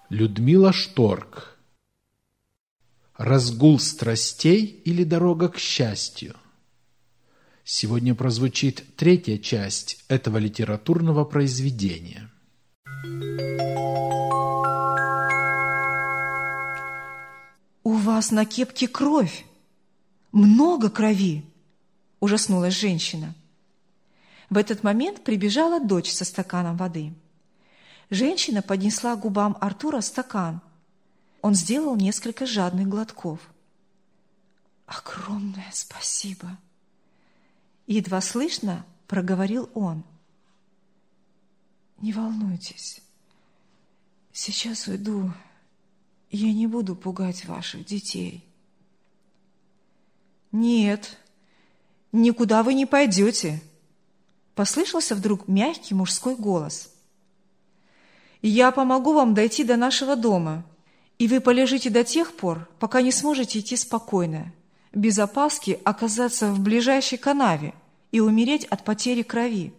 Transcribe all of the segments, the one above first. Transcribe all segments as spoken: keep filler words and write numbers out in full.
Людмила Шторк. Разгул страстей или дорога к счастью? Сегодня прозвучит третья часть этого литературного произведения. «У вас на кепке кровь! Много крови!» – ужаснулась женщина. В этот момент прибежала дочь со стаканом воды. Женщина поднесла к губам Артура стакан. Он сделал несколько жадных глотков. «Огромное спасибо!» Едва слышно проговорил он. «Не волнуйтесь, сейчас уйду, я не буду пугать ваших детей». «Нет, никуда вы не пойдете!» Послышался вдруг мягкий мужской голос. «Я помогу вам дойти до нашего дома, и вы полежите до тех пор, пока не сможете идти спокойно, без опаски оказаться в ближайшей канаве и умереть от потери крови».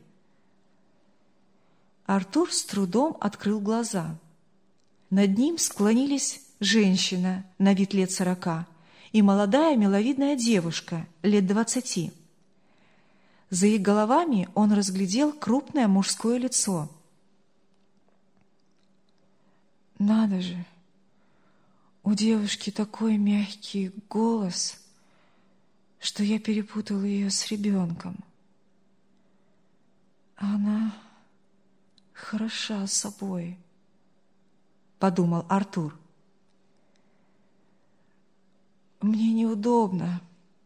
Артур с трудом открыл глаза. Над ним склонились женщина на вид лет сорока и молодая миловидная девушка лет двадцати. За их головами он разглядел крупное мужское лицо. «Надо же! У девушки такой мягкий голос, что я перепутал ее с ребенком. Она хороша собой», — подумал Артур. «Мне неудобно,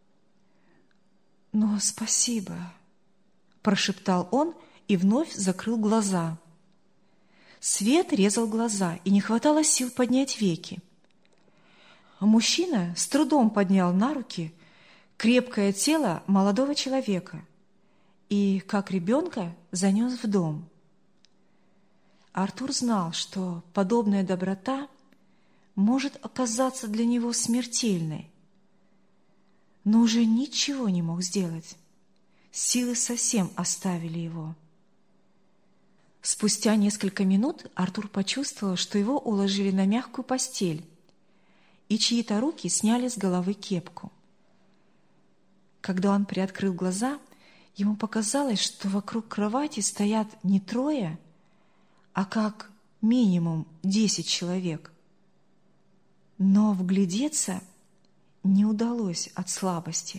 но спасибо», — прошептал он и вновь закрыл глаза. Свет резал глаза, и не хватало сил поднять веки. Мужчина с трудом поднял на руки крепкое тело молодого человека и, как ребенка, занес в дом. Артур знал, что подобная доброта может оказаться для него смертельной, но уже ничего не мог сделать. Силы совсем оставили его. Спустя несколько минут Артур почувствовал, что его уложили на мягкую постель, и чьи-то руки сняли с головы кепку. Когда он приоткрыл глаза, ему показалось, что вокруг кровати стоят не трое, а как минимум десять человек. Но вглядеться не удалось от слабости.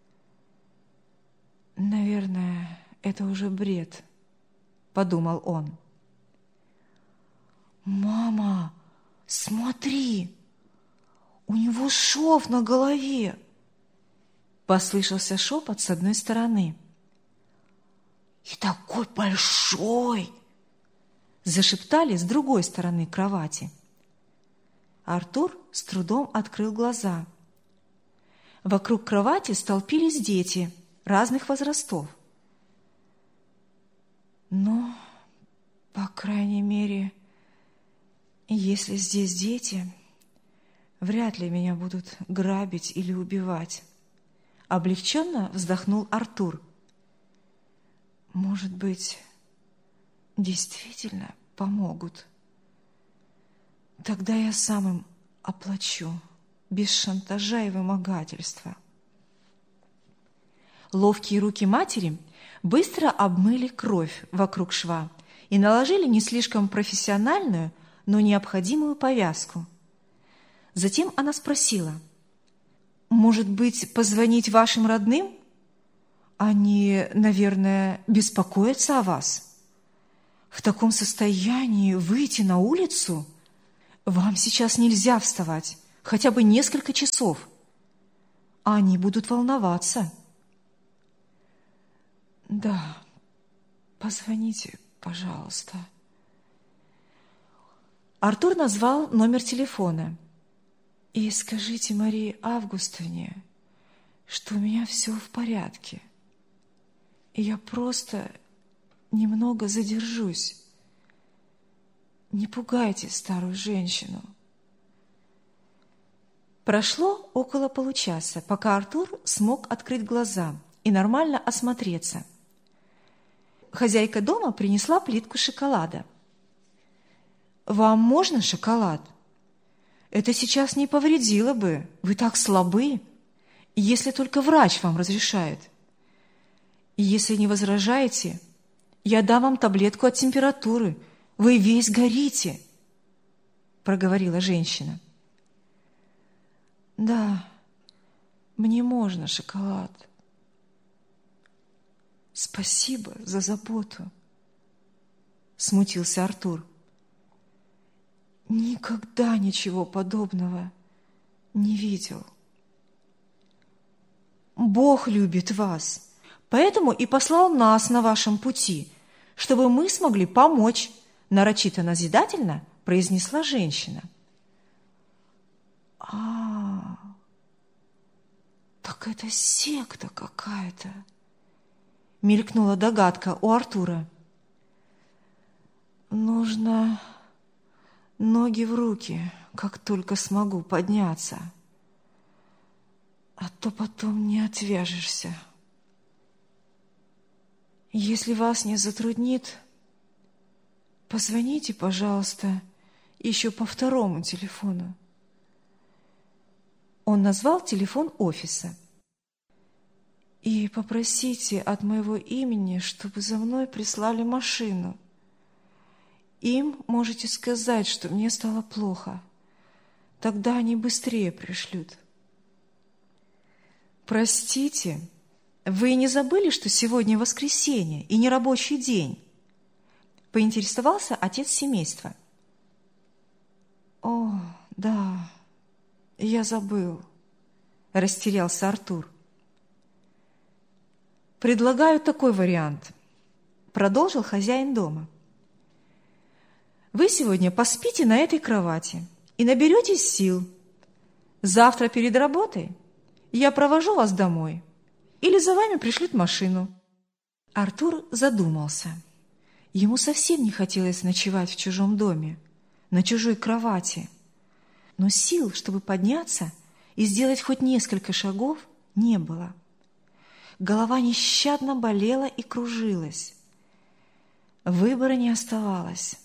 «Наверное, это уже бред», — подумал он. «Мама, смотри, у него шов на голове!» Послышался шепот с одной стороны. «И такой большой!» Зашептали с другой стороны кровати. Артур с трудом открыл глаза. Вокруг кровати столпились дети разных возрастов. Но, по крайней мере, если здесь дети, вряд ли меня будут грабить или убивать. Облегченно вздохнул Артур. Может быть, действительно помогут. Тогда я сам им оплачу, без шантажа и вымогательства. Ловкие руки матери быстро обмыли кровь вокруг шва и наложили не слишком профессиональную, но необходимую повязку. Затем она спросила: «Может быть, позвонить вашим родным? Они, наверное, беспокоятся о вас. В таком состоянии выйти на улицу? Вам сейчас нельзя вставать, хотя бы несколько часов. А они будут волноваться». «Да, позвоните, пожалуйста». Артур назвал номер телефона. «И скажите Марии Августовне, что у меня все в порядке. И я просто немного задержусь. Не пугайте старую женщину». Прошло около получаса, пока Артур смог открыть глаза и нормально осмотреться. Хозяйка дома принесла плитку шоколада. вам можно шоколад? Это сейчас не повредило бы, вы так слабы, если только врач вам разрешает. Если не возражаете, я дам вам таблетку от температуры, вы весь горите, проговорила женщина. Да, мне можно шоколад. Спасибо за заботу, смутился Артур. Никогда ничего подобного не видел. Бог любит вас, поэтому и послал нас на вашем пути, чтобы мы смогли помочь, нарочито назидательно произнесла женщина. А, так это секта какая-то, мелькнула догадка у Артура. Нужно ноги в руки, как только смогу подняться, а то потом не отвяжешься. Если вас не затруднит, позвоните, пожалуйста, еще по второму телефону. Он назвал телефон офиса. И попросите от моего имени, чтобы за мной прислали машину. Им можете сказать, что мне стало плохо. Тогда они быстрее пришлют. Простите, вы не забыли, что сегодня воскресенье и не рабочий день? Поинтересовался отец семейства. О, да, я забыл, растерялся Артур. Предлагаю такой вариант, продолжил хозяин дома. Вы сегодня поспите на этой кровати и наберетесь сил. Завтра перед работой я провожу вас домой или за вами пришлют машину. Артур задумался. Ему совсем не хотелось ночевать в чужом доме, на чужой кровати. Но сил, чтобы подняться и сделать хоть несколько шагов, не было. Голова нещадно болела и кружилась. Выбора не оставалось.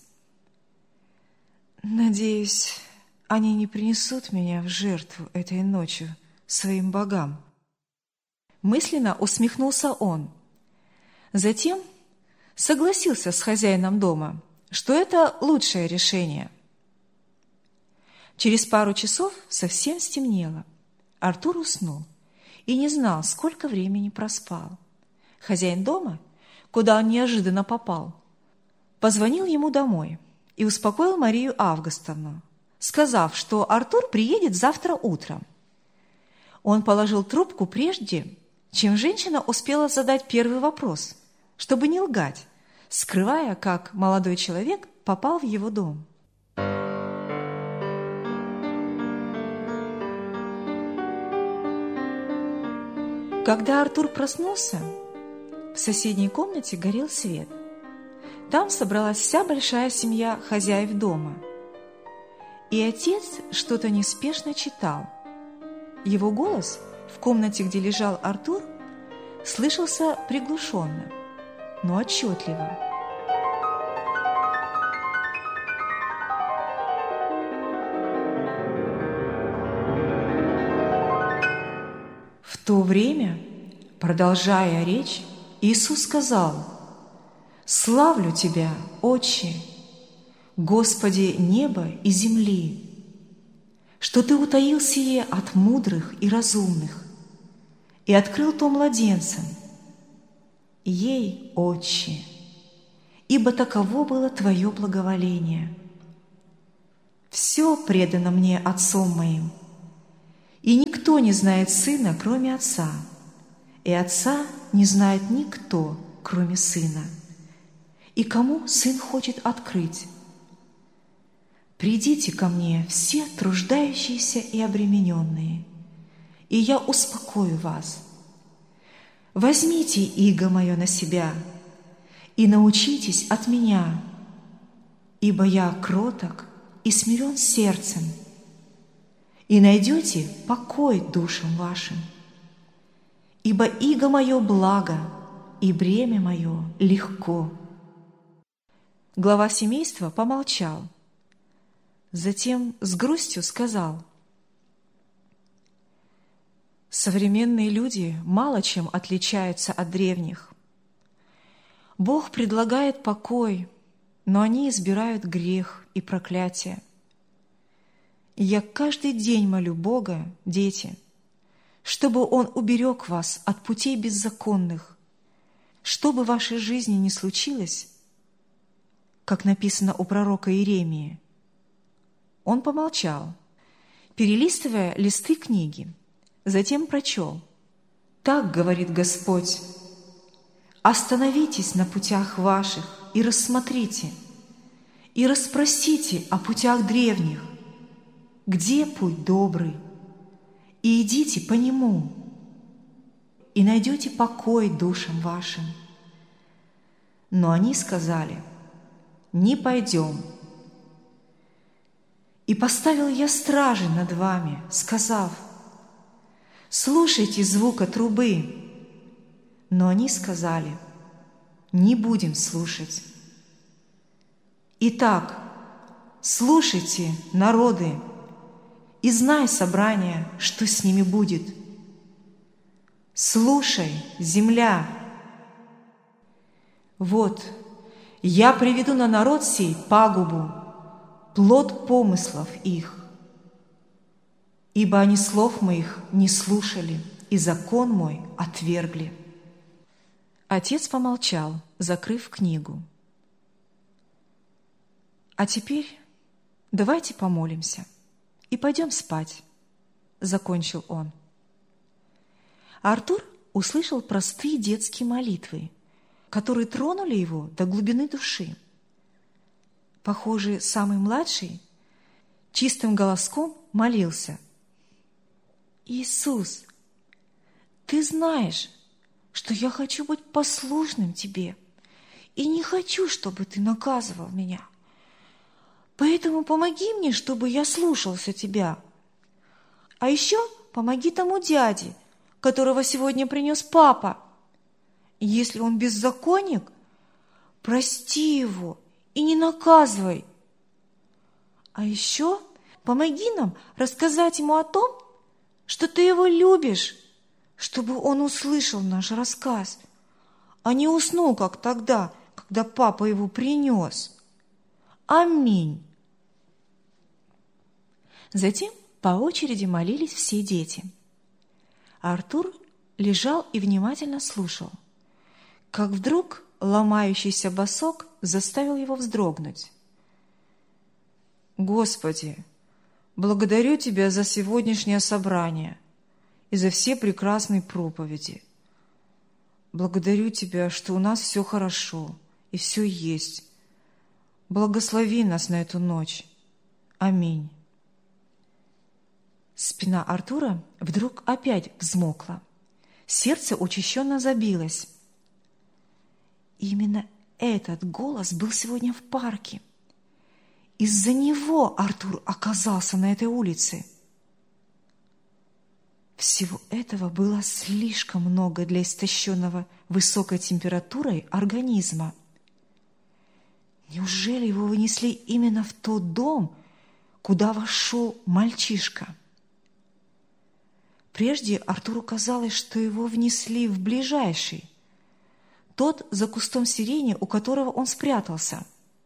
Надеюсь, они не принесут меня в жертву этой ночью своим богам. Мысленно усмехнулся он. Затем согласился с хозяином дома, что это лучшее решение. Через пару часов совсем стемнело. Артур уснул и не знал, сколько времени проспал. Хозяин дома, куда он неожиданно попал, позвонил ему домой и успокоил Марию Августовну, сказав, что Артур приедет завтра утром. Он положил трубку прежде, чем женщина успела задать первый вопрос, чтобы не лгать, скрывая, как молодой человек попал в его дом. Когда Артур проснулся, в соседней комнате горел свет. Там собралась вся большая семья хозяев дома. И отец что-то неспешно читал. Его голос в комнате, где лежал Артур, слышался приглушенно, но отчетливо. В то время, продолжая речь, Иисус сказал: «Славлю Тебя, Отче, Господи неба и земли, что Ты утаил сие от мудрых и разумных и открыл то младенцам. Ей, Отче, ибо таково было Твое благоволение. Все предано мне Отцом моим, и никто не знает Сына, кроме Отца, и Отца не знает никто, кроме Сына, и кому Сын хочет открыть. Придите ко мне, все труждающиеся и обремененные, и я успокою вас. Возьмите иго мое на себя и научитесь от меня, ибо я кроток и смирен сердцем, и найдете покой душам вашим. Ибо иго мое благо, и бремя мое легко». Глава семейства помолчал, Затем с грустью сказал: «Современные люди мало чем отличаются от древних. Бог предлагает покой, но они избирают грех и проклятие. Я каждый день молю Бога, дети, чтобы Он уберег вас от путей беззаконных, что бы в вашей жизни ни случилось, как написано у пророка Иеремии». Он помолчал, перелистывая листы книги, затем прочел: «Так говорит Господь: остановитесь на путях ваших и рассмотрите, и расспросите о путях древних, где путь добрый, и идите по нему, и найдете покой душам вашим». Но они сказали: «Не пойдем». И поставил я стражи над вами, сказав: «Слушайте звука трубы». Но они сказали: «Не будем слушать». Итак, слушайте, народы, и знай, собрание, что с ними будет. Слушай, земля. Вот, я приведу на народ сей пагубу, плод помыслов их, ибо они слов моих не слушали, и закон мой отвергли». Отец помолчал, закрыв книгу. «А теперь давайте помолимся и пойдем спать», — закончил он. Артур услышал простые детские молитвы, которые тронули его до глубины души. Похоже, самый младший чистым голоском молился: «Иисус, Ты знаешь, что я хочу быть послушным Тебе и не хочу, чтобы Ты наказывал меня. Поэтому помоги мне, чтобы я слушался Тебя. А еще помоги тому дяде, которого сегодня принес папа. Если он беззаконник, прости его и не наказывай. А еще помоги нам рассказать ему о том, что Ты его любишь, чтобы он услышал наш рассказ, а не уснул, как тогда, когда папа его принес. Аминь». Затем по очереди молились все дети. Артур лежал и внимательно слушал, как вдруг ломающийся босок заставил его вздрогнуть. «Господи, благодарю Тебя за сегодняшнее собрание и за все прекрасные проповеди. Благодарю Тебя, что у нас все хорошо и все есть. Благослови нас на эту ночь. Аминь». Спина Артура вдруг опять взмокла. Сердце учащенно забилось. Именно этот голос был сегодня в парке. Из-за него Артур оказался на этой улице. Всего этого было слишком много для истощенного высокой температурой организма. Неужели его вынесли именно в тот дом, куда вошел мальчишка? Прежде Артуру казалось, что его внесли в ближайший, тот за кустом сирени, у которого он спрятался.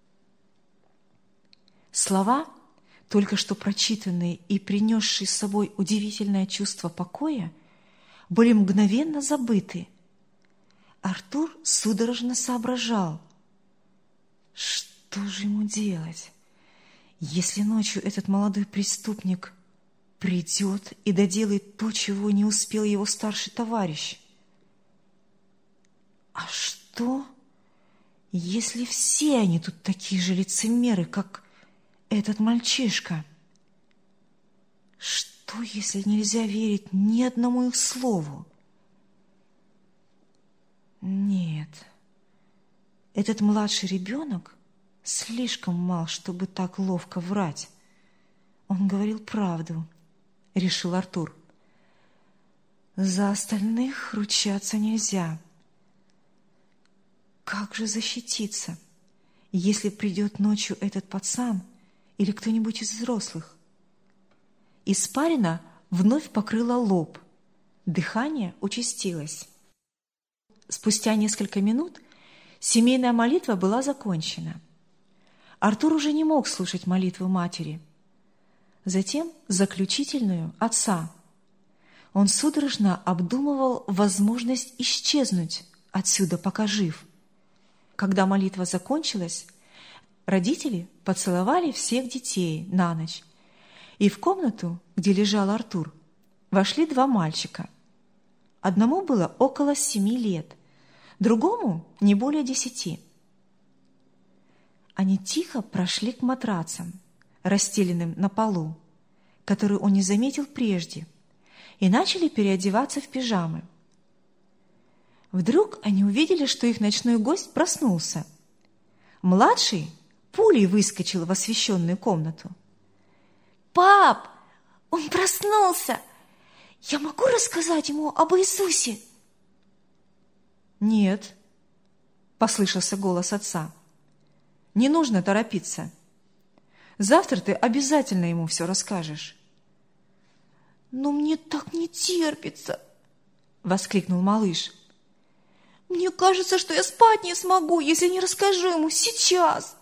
Слова, только что прочитанные и принесшие с собой удивительное чувство покоя, были мгновенно забыты. Артур судорожно соображал, что же ему делать, если ночью этот молодой преступник придет и доделает то, чего не успел его старший товарищ. А что, если все они тут такие же лицемеры, как этот мальчишка? Что, если нельзя верить ни одному их слову? Нет, этот младший ребенок слишком мал, чтобы так ловко врать. Он говорил правду, решил Артур. За остальных ручаться нельзя. Как же защититься, если придет ночью этот пацан или кто-нибудь из взрослых. Испарина вновь покрыла лоб. Дыхание участилось. Спустя несколько минут семейная молитва была закончена. Артур уже не мог слушать молитву матери. Затем заключительную отца. Он судорожно обдумывал возможность исчезнуть отсюда, пока жив. Когда молитва закончилась, родители поцеловали всех детей на ночь, и в комнату, где лежал Артур, вошли два мальчика. Одному было около семи лет, другому не более десяти. Они тихо прошли к матрацам, расстеленным на полу, который он не заметил прежде, и начали переодеваться в пижамы. Вдруг они увидели, что их ночной гость проснулся. Младший пулей выскочил в освещенную комнату. «Пап, он проснулся! Я могу рассказать ему об Иисусе?» «Нет», — послышался голос отца. «Не нужно торопиться. Завтра ты обязательно ему все расскажешь». «Но мне так не терпится!» — воскликнул малыш. «Мне кажется, что я спать не смогу, если не расскажу ему сейчас!»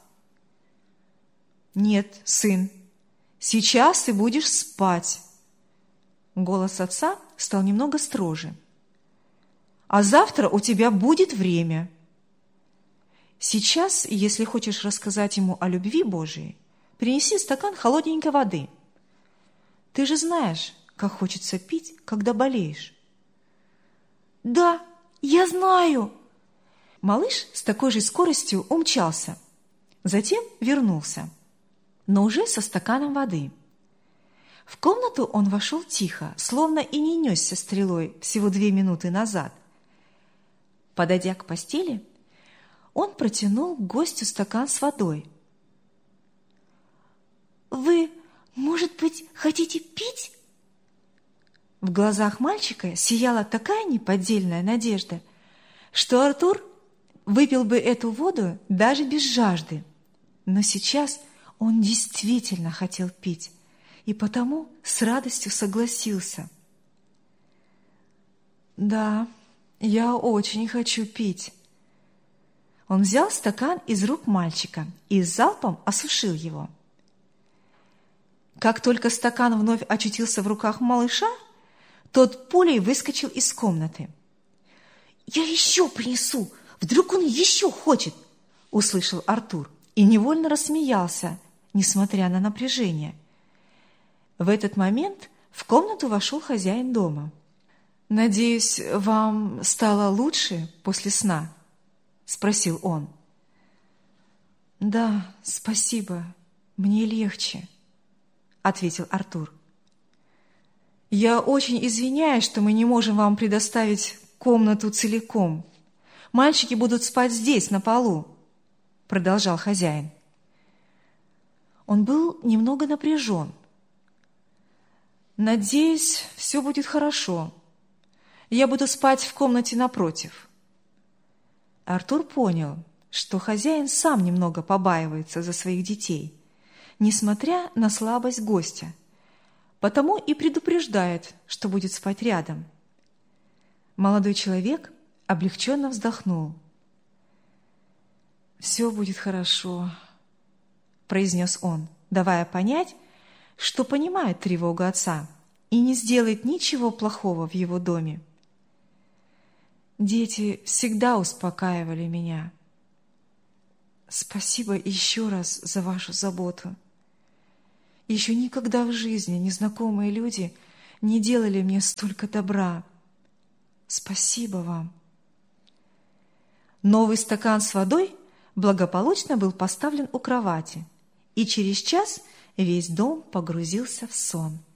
«Нет, сын, сейчас ты будешь спать!» Голос отца стал немного строже. «А завтра у тебя будет время. Сейчас, если хочешь рассказать ему о любви Божией, принеси стакан холодненькой воды. Ты же знаешь, как хочется пить, когда болеешь». «Да, я знаю!» Малыш с такой же скоростью умчался, затем вернулся, но уже со стаканом воды. В комнату он вошел тихо, словно и не несся стрелой всего две минуты назад. Подойдя к постели, он протянул гостю стакан с водой. «Вы, может быть, хотите пить?» В глазах мальчика сияла такая неподдельная надежда, что Артур выпил бы эту воду даже без жажды. Но сейчас он действительно хотел пить, и потому с радостью согласился. «Да, я очень хочу пить». Он взял стакан из рук мальчика и залпом осушил его. Как только стакан вновь очутился в руках малыша, тот пулей выскочил из комнаты. «Я еще принесу! Вдруг он еще хочет!» — услышал Артур и невольно рассмеялся, несмотря на напряжение. В этот момент в комнату вошел хозяин дома. «Надеюсь, вам стало лучше после сна?» — спросил он. «Да, спасибо, мне легче», — ответил Артур. «Я очень извиняюсь, что мы не можем вам предоставить комнату целиком. Мальчики будут спать здесь, на полу», — продолжал хозяин. Он был немного напряжен. «Надеюсь, все будет хорошо. Я буду спать в комнате напротив». Артур понял, что хозяин сам немного побаивается за своих детей, несмотря на слабость гостя, потому и предупреждает, что будет спать рядом. Молодой человек облегченно вздохнул. «Все будет хорошо», — произнес он, давая понять, что понимает тревогу отца и не сделает ничего плохого в его доме. «Дети всегда успокаивали меня. Спасибо еще раз за вашу заботу. Еще никогда в жизни незнакомые люди не делали мне столько добра. Спасибо вам». Новый стакан с водой благополучно был поставлен у кровати, и через час весь дом погрузился в сон.